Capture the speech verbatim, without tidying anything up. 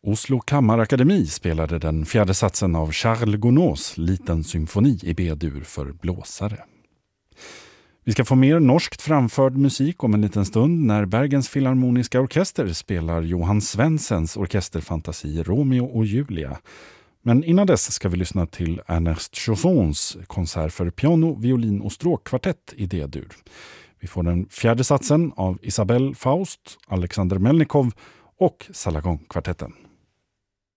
Oslo Kammarakademi spelade den fjärde satsen av Charles Gounod's Liten symfoni i B-dur för blåsare. Vi ska få mer norskt framförd musik om en liten stund när Bergens Filharmoniska Orkester spelar Johan Svensens orkesterfantasi Romeo och Julia. Men innan dess ska vi lyssna till Ernest Chaussons konsert för piano, violin och stråkkvartett i D-dur. Vi får den fjärde satsen av Isabelle Faust, Alexander Melnikov och Salagon-kvartetten.